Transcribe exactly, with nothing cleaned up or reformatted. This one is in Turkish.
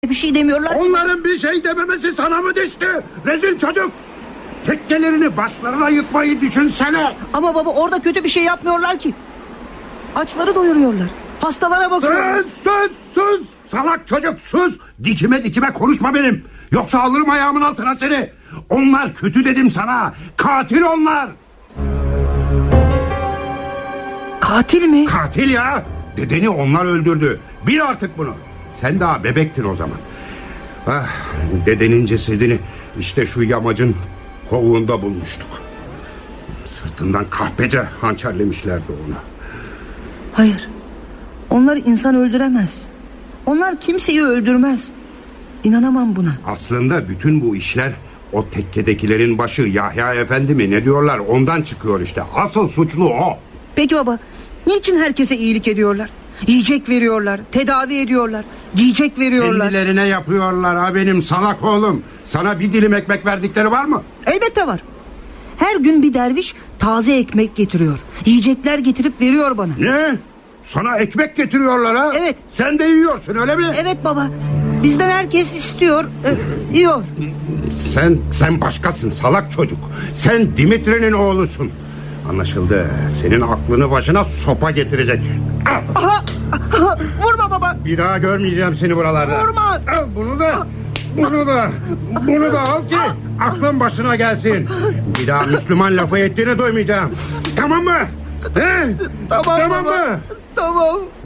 bir şey demiyorlar. Onların bir şey dememesi sana mı düştü? Rezil çocuk. Tekkelerini başlarına yıkmayı düşünsene. Ama baba, orada kötü bir şey yapmıyorlar ki. Açları doyuruyorlar. Hastalara bakıyorlar. Sus sus sus. Salak çocuk sus. Dikime dikime konuşma benim. Yoksa alırım ayağımın altına seni. Onlar kötü dedim sana. Katil onlar. Katil mi? Katil ya. Dedeni onlar öldürdü. Bil artık bunu. Sen daha bebektin o zaman. Ah, dedenin cesedini işte şu yamacın kovuğunda bulmuştuk. Sırtından kahpece hançerlemişlerdi onu. Hayır. Onlar insan öldüremez. Onlar kimseyi öldürmez. İnanamam buna. Aslında bütün bu işler o tekkedekilerin başı Yahya Efendi mi ne diyorlar, ondan çıkıyor işte. Asıl suçlu o. Peki baba, niçin herkese iyilik ediyorlar? Yiyecek veriyorlar, tedavi ediyorlar, giyecek veriyorlar. Kendilerine yapıyorlar ha benim salak oğlum. Sana bir dilim ekmek verdikleri var mı? Elbette var. Her gün bir derviş taze ekmek getiriyor. Yiyecekler getirip veriyor bana. Ne? Sana ekmek getiriyorlar ha? Evet. Sen de yiyorsun öyle mi? Evet baba. Bizden herkes istiyor, e, yiyor. Sen sen başkasın salak çocuk. Sen Dimitri'nin oğlusun. Anlaşıldı. Senin aklını başına sopa getirecek. Al. Aha, aha, vurma baba. Bir daha görmeyeceğim seni buralarda. Vurma. Al bunu da. Bunu da. Bunu da al ki aklın başına gelsin. Bir daha Müslüman lafı ettiğini duymayacağım. Tamam mı? He? Tamam, Tamam baba. mı? Tamam.